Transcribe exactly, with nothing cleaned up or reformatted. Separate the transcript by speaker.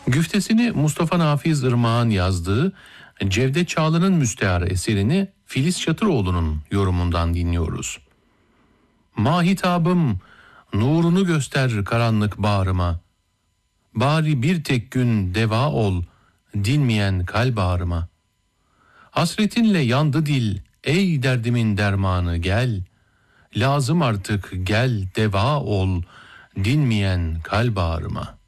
Speaker 1: Güftesini Mustafa Nafiz Irmak'ın yazdığı Cevdet Çağlı'nın müstearı eserini Filiz Çatıroğlu'nun yorumundan dinliyoruz. Mahitabım, nurunu göster karanlık bağrıma. Bari bir tek gün deva ol, dinmeyen kalp ağrıma. Hasretinle yandı dil, ey derdimin dermanı gel. Lazım artık gel deva ol, dinmeyen kalp ağrıma.